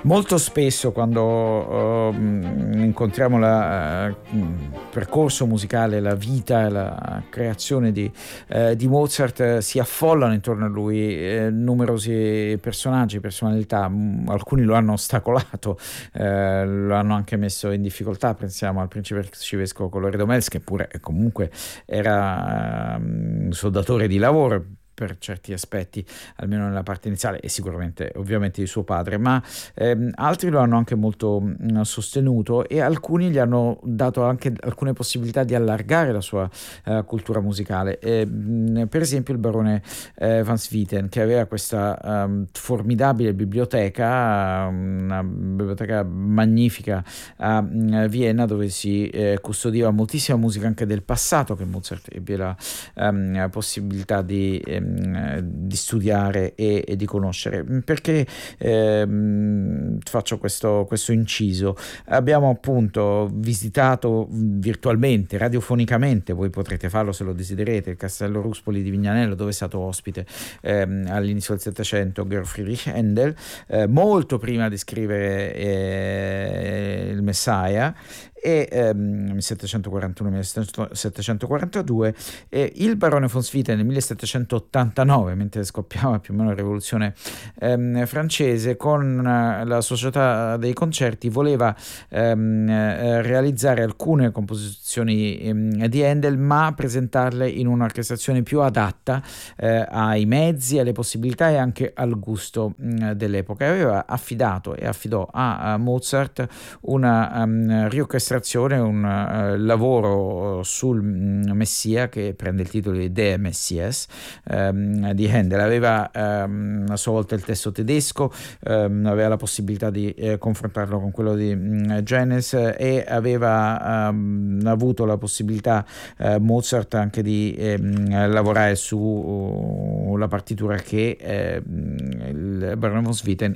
Molto spesso quando incontriamo il percorso musicale, la vita, la creazione di Mozart, si affollano intorno a lui numerosi personaggi, personalità. Alcuni lo hanno ostacolato, lo hanno anche messo in difficoltà. Pensiamo al principe arcivescovo Colloredo Mels, che pure comunque era un soldatore di lavoro per certi aspetti, almeno nella parte iniziale, e sicuramente ovviamente di suo padre, ma altri lo hanno anche molto sostenuto, e alcuni gli hanno dato anche alcune possibilità di allargare la sua cultura musicale. Per esempio il barone Van Swieten, che aveva questa formidabile biblioteca, una biblioteca magnifica a Vienna, dove si custodiva moltissima musica anche del passato, che Mozart ebbe la possibilità di studiare e di conoscere. Perché faccio questo inciso? Abbiamo appunto visitato virtualmente, radiofonicamente, voi potrete farlo se lo desiderete, il Castello Ruspoli di Vignanello, dove è stato ospite all'inizio del Settecento Georg Friedrich Händel, molto prima di scrivere il Messiah, e 1741-1742, il barone von Swieten nel 1789, mentre scoppiava più o meno la rivoluzione francese, con la Società dei Concerti voleva realizzare alcune composizioni di Handel, ma presentarle in un'orchestrazione più adatta ai mezzi, alle possibilità e anche al gusto dell'epoca. Aveva affidato e affidò a Mozart una riorchestrazione, un lavoro sul Messia, che prende il titolo di Der Messias di Handel. Aveva a sua volta il testo tedesco, aveva la possibilità di confrontarlo con quello di Johannes, e aveva avuto la possibilità Mozart anche di lavorare su la partitura che il barone von Swieten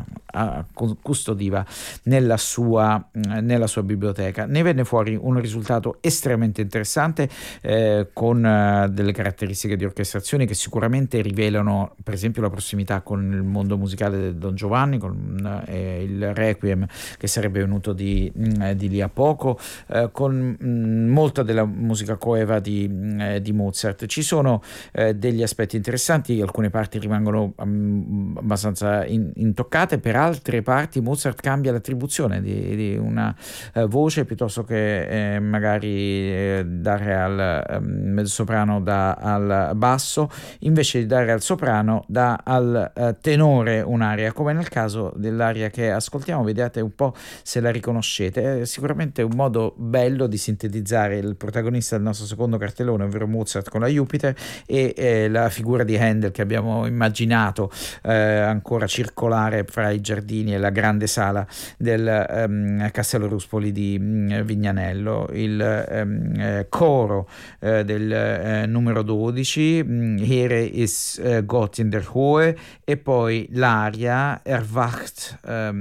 custodiva nella sua biblioteca. Ne venne fuori un risultato estremamente interessante, con delle caratteristiche di orchestrazione che sicuramente rivelano, per esempio, la prossimità con il mondo musicale del Don Giovanni, con il Requiem che sarebbe venuto di lì a poco, con molta della musica coeva di Mozart. Ci sono degli aspetti interessanti, alcune parti rimangono abbastanza intoccate, per altre parti Mozart cambia l'attribuzione di una voce, piuttosto che magari dare al mezzosoprano dà al basso, invece di dare al soprano dà al tenore un'aria, come nel caso dell'aria che ascoltiamo. Vedete un po' se la riconoscete. È sicuramente un modo bello di sintetizzare il protagonista del nostro secondo cartellone, ovvero Mozart con la Jupiter, e la figura di Handel che abbiamo immaginato ancora circolare fra i giardini e la grande sala del Castello Ruspoli di Vignanello. Il coro del numero 12, Here is Gott in der Hohe, e poi l'aria Erwacht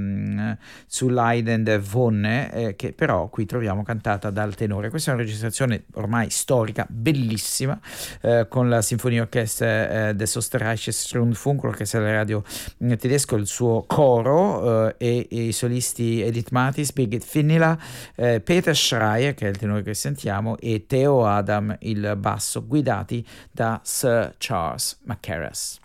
zu Leiden der Wonne, che però qui troviamo cantata dal tenore. Questa è una registrazione ormai storica, bellissima, con la Sinfonia Orchestra des Österreichisches Rundfunk, l'orchestra della radio tedesco, il suo coro, e i solisti Edith Mathis, Birgit Finnila, Peter Schreier, che è il tenore che sentiamo, e Theo Adam, il basso, guidati da Sir Charles Mackerras.